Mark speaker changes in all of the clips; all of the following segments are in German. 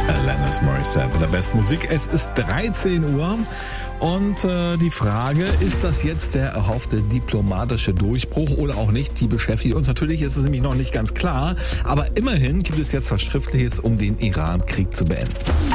Speaker 1: Alanis Morissette mit der besten Musik. Es ist 13 Uhr und die Frage, ist das jetzt der erhoffte diplomatische Durchbruch oder auch nicht? Die beschäftigt uns natürlich, ist es nämlich noch nicht ganz klar. Aber immerhin gibt es jetzt was Schriftliches, um den Iran-Krieg zu beenden.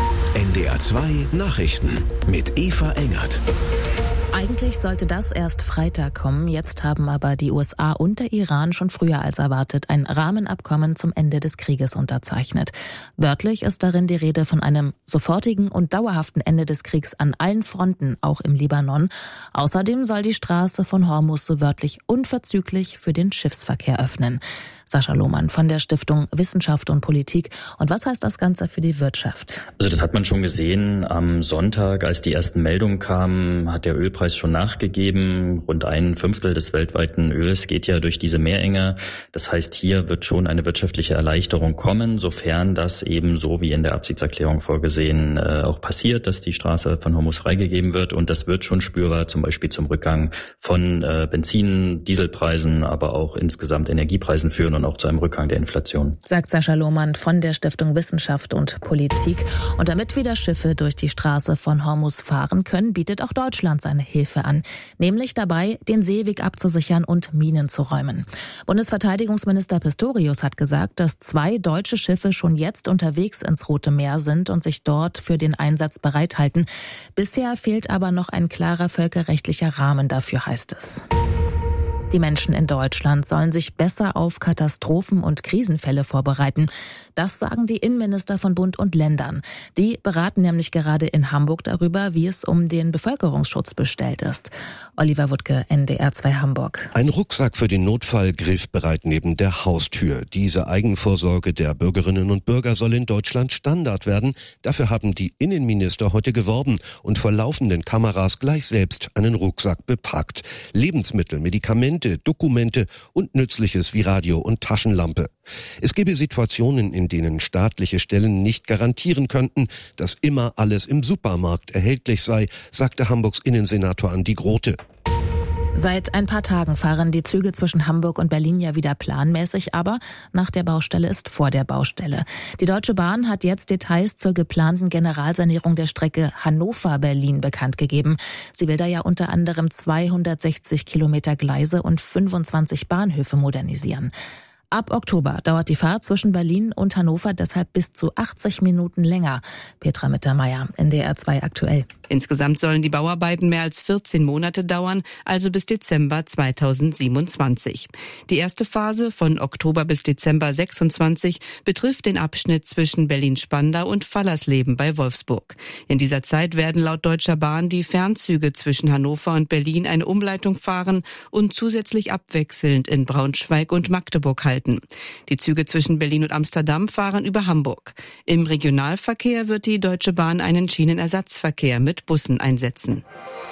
Speaker 2: NDR 2 Nachrichten mit Eva Engert.
Speaker 3: Eigentlich sollte das erst Freitag kommen. Jetzt haben aber die USA und der Iran schon früher als erwartet ein Rahmenabkommen zum Ende des Krieges unterzeichnet. Wörtlich ist darin die Rede von einem sofortigen und dauerhaften Ende des Kriegs an allen Fronten, auch im Libanon. Außerdem soll die Straße von Hormuz so wörtlich unverzüglich für den Schiffsverkehr öffnen. Sascha Lohmann von der Stiftung Wissenschaft und Politik. Und was heißt das Ganze für die Wirtschaft?
Speaker 4: Also das hat man schon gesehen. Am Sonntag, als die ersten Meldungen kamen, hat der Ölpreis schon nachgegeben. Rund 1/5 des weltweiten Öls geht ja durch diese Meerenge. Das heißt, hier wird schon eine wirtschaftliche Erleichterung kommen, sofern das eben so wie in der Absichtserklärung vorgesehen auch passiert, dass die Straße von Hormuz freigegeben wird. Und das wird schon spürbar, zum Beispiel zum Rückgang von Benzin, Dieselpreisen, aber auch insgesamt Energiepreisen führen und auch zu einem Rückgang der Inflation.
Speaker 3: Sagt Sascha Lohmann von der Stiftung Wissenschaft und Politik. Und damit wieder Schiffe durch die Straße von Hormuz fahren können, bietet auch Deutschland seine Hilfe an. Nämlich dabei, den Seeweg abzusichern und Minen zu räumen. Bundesverteidigungsminister Pistorius hat gesagt, dass 2 deutsche Schiffe schon jetzt unterwegs ins Rote Meer sind und sich dort für den Einsatz bereithalten. Bisher fehlt aber noch ein klarer völkerrechtlicher Rahmen dafür, heißt es. Die Menschen in Deutschland sollen sich besser auf Katastrophen und Krisenfälle vorbereiten. Das sagen die Innenminister von Bund und Ländern. Die beraten nämlich gerade in Hamburg darüber, wie es um den Bevölkerungsschutz bestellt ist. Oliver Wuttke, NDR 2 Hamburg.
Speaker 5: Ein Rucksack für den Notfall griffbereit neben der Haustür. Diese Eigenvorsorge der Bürgerinnen und Bürger soll in Deutschland Standard werden. Dafür haben die Innenminister heute geworben und vor laufenden Kameras gleich selbst einen Rucksack bepackt. Lebensmittel, Medikamente, Dokumente und Nützliches wie Radio und Taschenlampe. Es gebe Situationen, in denen staatliche Stellen nicht garantieren könnten, dass immer alles im Supermarkt erhältlich sei, sagte Hamburgs Innensenator Andi Grote.
Speaker 3: Seit ein paar Tagen fahren die Züge zwischen Hamburg und Berlin ja wieder planmäßig, aber nach der Baustelle ist vor der Baustelle. Die Deutsche Bahn hat jetzt Details zur geplanten Generalsanierung der Strecke Hannover-Berlin bekannt gegeben. Sie will da ja unter anderem 260 Kilometer Gleise und 25 Bahnhöfe modernisieren. Ab Oktober dauert die Fahrt zwischen Berlin und Hannover deshalb bis zu 80 Minuten länger. Petra Mittermeier, NDR 2 aktuell.
Speaker 6: Insgesamt sollen die Bauarbeiten mehr als 14 Monate dauern, also bis Dezember 2027. Die erste Phase von Oktober bis Dezember 26 betrifft den Abschnitt zwischen Berlin-Spandau und Fallersleben bei Wolfsburg. In dieser Zeit werden laut Deutscher Bahn die Fernzüge zwischen Hannover und Berlin eine Umleitung fahren und zusätzlich abwechselnd in Braunschweig und Magdeburg halten. Die Züge zwischen Berlin und Amsterdam fahren über Hamburg. Im Regionalverkehr wird die Deutsche Bahn einen Schienenersatzverkehr mit Bussen einsetzen.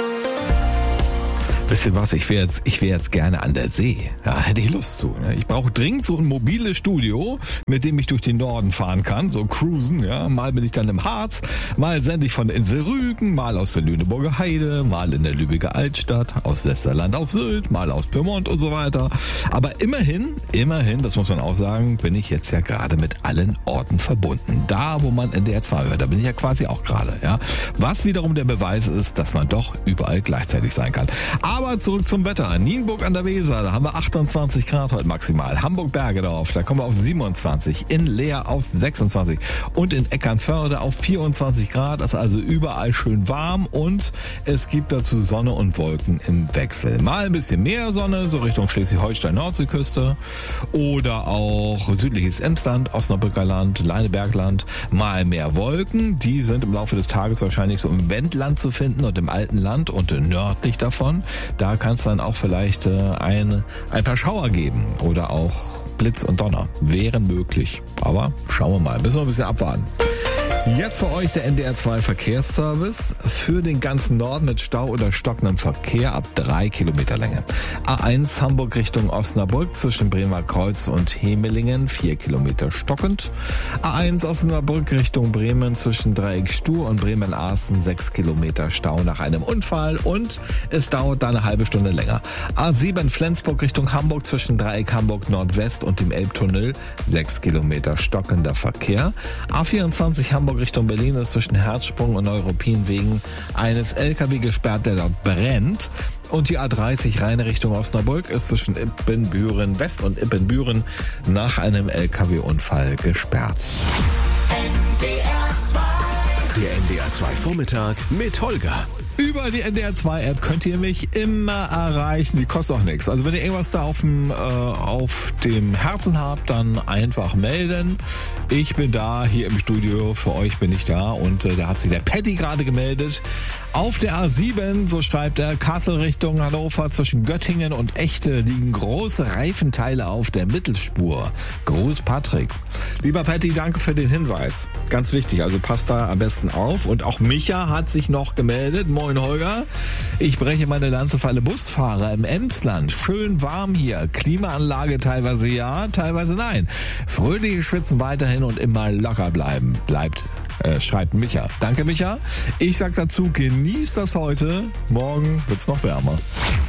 Speaker 1: Wisst ihr was, ich wäre jetzt gerne an der See. Ja, hätte ich Lust zu. Ne? Ich brauche dringend so ein mobiles Studio, mit dem ich durch den Norden fahren kann, so cruisen. Ja, mal bin ich dann im Harz, mal sende ich von der Insel Rügen, mal aus der Lüneburger Heide, mal in der Lübecker Altstadt, aus Westerland auf Sylt, mal aus Pyrmont und so weiter. Aber immerhin, das muss man auch sagen, bin ich jetzt ja gerade mit allen Orten verbunden. Da, wo man NDR 2 hört, da bin ich ja quasi auch gerade. Ja, was wiederum der Beweis ist, dass man doch überall gleichzeitig sein kann. Aber zurück zum Wetter. Nienburg an der Weser, da haben wir 28 Grad heute maximal. Hamburg-Bergedorf, da kommen wir auf 27. In Leer auf 26. Und in Eckernförde auf 24 Grad. Das ist also überall schön warm. Und es gibt dazu Sonne und Wolken im Wechsel. Mal ein bisschen mehr Sonne, so Richtung Schleswig-Holstein-Nordseeküste. Oder auch südliches Emsland, Osnabrücker Land, Leinebergland. Mal mehr Wolken. Die sind im Laufe des Tages wahrscheinlich so im Wendland zu finden und im alten Land und nördlich davon. Da kann es dann auch vielleicht ein paar Schauer geben oder auch Blitz und Donner. Wären möglich. Aber schauen wir mal. Müssen wir ein bisschen abwarten. Jetzt für euch der NDR 2 Verkehrsservice für den ganzen Norden mit Stau oder stockendem Verkehr ab 3 Kilometer Länge. A1 Hamburg Richtung Osnabrück zwischen Bremer Kreuz und Hemelingen 4 Kilometer stockend. A1 Osnabrück Richtung Bremen zwischen Dreieck Stur und Bremen-Arsten 6 Kilometer Stau nach einem Unfall und es dauert da eine halbe Stunde länger. A7 Flensburg Richtung Hamburg zwischen Dreieck Hamburg Nordwest und dem Elbtunnel 6 Kilometer stockender Verkehr. A24 Hamburg Hamburg Richtung Berlin ist zwischen Herzsprung und Neuruppin wegen eines LKW gesperrt, der dort brennt. Und die A30 Rhein Richtung Osnabrück ist zwischen Ippenbüren West und Ippenbüren nach einem LKW-Unfall gesperrt.
Speaker 2: Der NDR 2 Vormittag mit Holger.
Speaker 1: Über die NDR 2 App könnt ihr mich immer erreichen. Die kostet auch nichts. Also wenn ihr irgendwas da auf dem Herzen habt, dann einfach melden. Ich bin da, hier im Studio. Für euch bin ich da. Und da hat sich der Patty gerade gemeldet. Auf der A7, so schreibt er, Kassel Richtung Hannover zwischen Göttingen und Echte liegen große Reifenteile auf der Mittelspur. Gruß Patrick. Lieber Patty, danke für den Hinweis. Ganz wichtig, also passt da am besten auf. Und auch Micha hat sich noch gemeldet. Moin Holger. Ich breche meine Lanze für alle Busfahrer im Emsland. Schön warm hier. Klimaanlage teilweise ja, teilweise nein. Fröhliche Schwitzen weiterhin und immer locker bleiben. Schreibt Micha. Danke Micha. Ich sag dazu, genießt das heute. Morgen wird's noch wärmer.